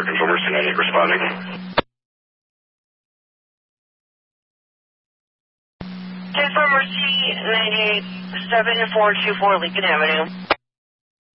Fire Control Mercy 98 responding. Transformer C 98 7424 Lincoln Avenue.